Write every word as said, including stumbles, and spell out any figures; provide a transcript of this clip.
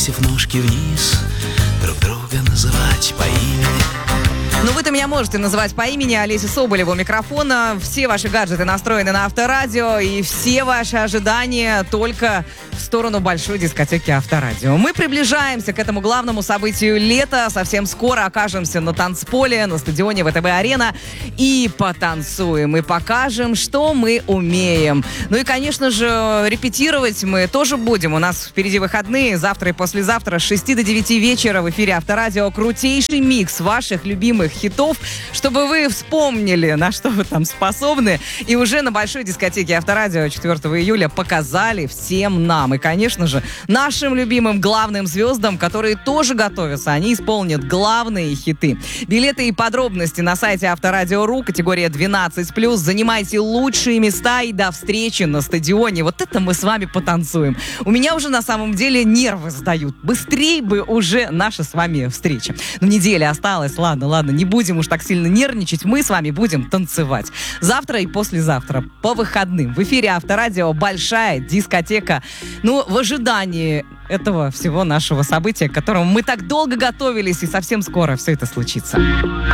свесив ножки вниз, друг друга называть по имени. Ну, вы-то меня можете называть по имени. Олеся Соболева у микрофона. Все ваши гаджеты настроены на Авторадио, и все ваши ожидания только в сторону большой дискотеки Авторадио. Мы приближаемся к этому главному событию лета. Совсем скоро окажемся на танцполе, на стадионе ВТБ-арена и потанцуем, и покажем, что мы умеем. Ну и, конечно же, репетировать мы тоже будем. У нас впереди выходные, завтра и послезавтра с шести до девяти вечера в эфире Авторадио крутейший микс ваших любимых хитов, чтобы вы вспомнили, на что вы там способны, и уже на большой дискотеке Авторадио четвёртого июля показали всем нам. И, конечно же, нашим любимым главным звездам, которые тоже готовятся, они исполнят главные хиты. Билеты и подробности на сайте Авторадио точка ру, категория двенадцать плюс. Занимайте лучшие места и до встречи на стадионе. Вот это мы с вами потанцуем. У меня уже на самом деле нервы сдают. Быстрей бы уже наша с вами встреча. Но неделя осталась, ладно, ладно, не будем уж так сильно нервничать, мы с вами будем танцевать. Завтра и послезавтра по выходным в эфире Авторадио большая дискотека. Ну, в ожидании этого всего нашего события, к которому мы так долго готовились, и совсем скоро все это случится.